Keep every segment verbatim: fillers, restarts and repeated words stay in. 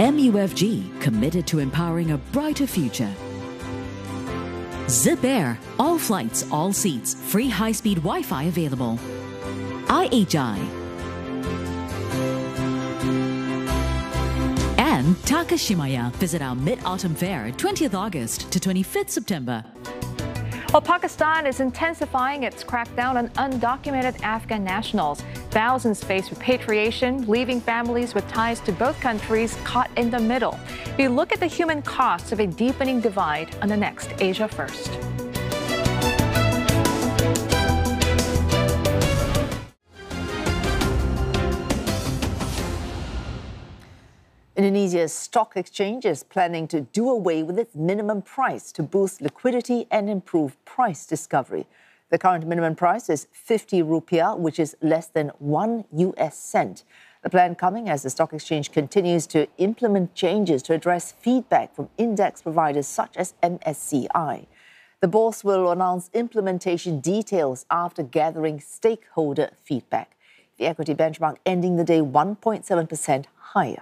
M U F G, committed to empowering a brighter future. Zip Air, all flights, all seats, free high-speed Wi-Fi available. I H I. And Takashimaya. Visit our Mid-Autumn Fair, twentieth August to twenty-fifth September. Well, Pakistan is intensifying its crackdown on undocumented Afghan nationals. Thousands face repatriation, leaving families with ties to both countries caught in the middle. We look at the human costs of a deepening divide on the next Asia First. Indonesia's stock exchange is planning to do away with its minimum price to boost liquidity and improve price discovery. The current minimum price is fifty rupiah, which is less than one U S cent. The plan coming as the stock exchange continues to implement changes to address feedback from index providers such as M S C I. The board will announce implementation details after gathering stakeholder feedback. The equity benchmark ending the day one point seven percent higher.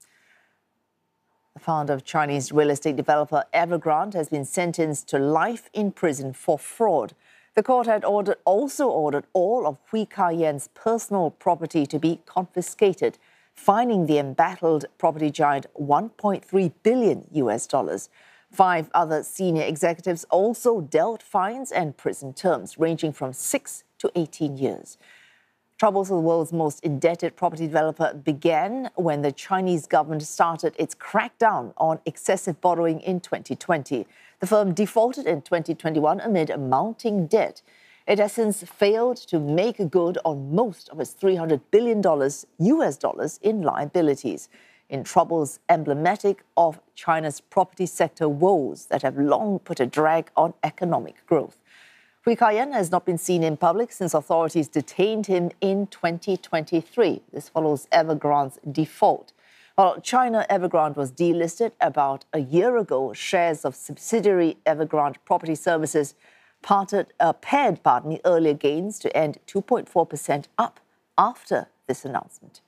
The founder of Chinese real estate developer Evergrande has been sentenced to life in prison for fraud. The court had ordered, also ordered all of Hui Ka-Yan's personal property to be confiscated, fining the embattled property giant one point three billion U S dollars. Five other senior executives also dealt fines and prison terms ranging from six to eighteen years. Troubles with the world's most indebted property developer began when the Chinese government started its crackdown on excessive borrowing in twenty twenty. The firm defaulted in twenty twenty-one amid mounting debt. It has since failed to make good on most of its three hundred billion dollars U S dollars in liabilities, in troubles emblematic of China's property sector woes that have long put a drag on economic growth. Hui Ka-Yan has not been seen in public since authorities detained him in twenty twenty-three. This follows Evergrande's default. While China Evergrande was delisted about a year ago, shares of subsidiary Evergrande Property Services parted, uh, paired pardon me, earlier gains to end two point four percent up after this announcement.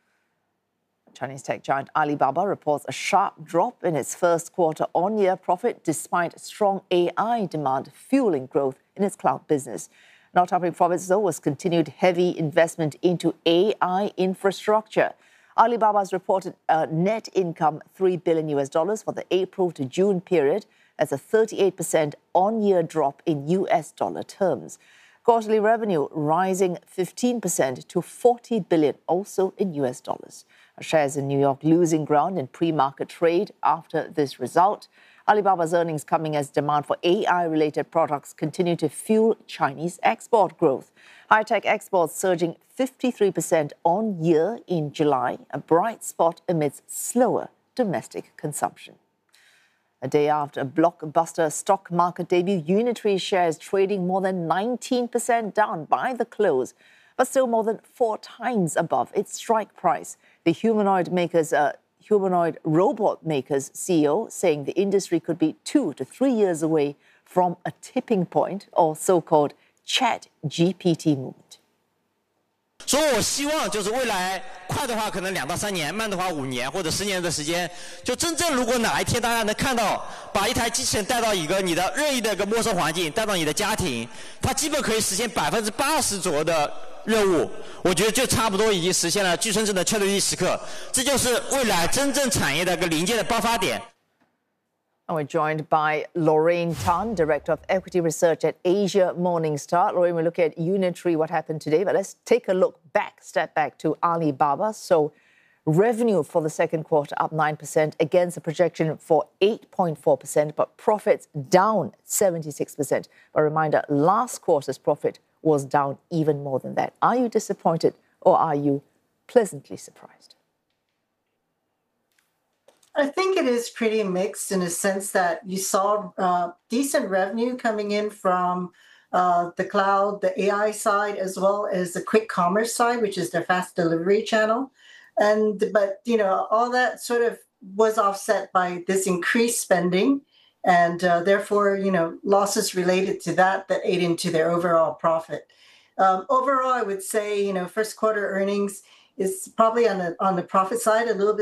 Chinese tech giant Alibaba reports a sharp drop in its first quarter on-year profit despite strong A I demand fueling growth in its cloud business. Not topping profits, though, was continued heavy investment into A I infrastructure. Alibaba's reported uh, net income three billion U S dollars for the April to June period. That's a thirty-eight percent on-year drop in U S dollar terms. Quarterly revenue rising fifteen percent to forty billion, also in U S dollars. Shares in New York losing ground in pre-market trade after this result. Alibaba's earnings coming as demand for A I-related products continue to fuel Chinese export growth. High-tech exports surging fifty-three percent on year in July, a bright spot amidst slower domestic consumption. A day after a blockbuster stock market debut, Unitree shares trading more than nineteen percent down by the close, but still more than four times above its strike price. The humanoid makers, uh, humanoid robot makers C E O saying the industry could be two to three years away from a tipping point, or so-called Chat G P T movement. 所以我希望就是未来快的话可能两到三年，慢的话五年或者十年的时间，就真正如果哪一天大家能看到，把一台机器人带到一个你的任意的一个陌生环境，带到你的家庭，它基本可以实现百分之八十左右的任务，我觉得就差不多已经实现了具身智能确定时刻，这就是未来真正产业的一个临界的爆发点。 And we're joined by Lorraine Tan, Director of Equity Research at Asia Morningstar. Lorraine, we'll look at Unitree, what happened today, but let's take a look back, step back to Alibaba. So revenue for the second quarter up nine percent against a projection for eight point four percent, but profits down seventy-six percent. A reminder, last quarter's profit was down even more than that. Are you disappointed or are you pleasantly surprised? I think it is pretty mixed in a sense that you saw uh, decent revenue coming in from uh, the cloud, the A I side, as well as the quick commerce side, which is their fast delivery channel. And but, you know, all that sort of was offset by this increased spending and uh, therefore, you know, losses related to that that ate into their overall profit. Um, overall, I would say, you know, first quarter earnings is probably on the on the profit side a little bit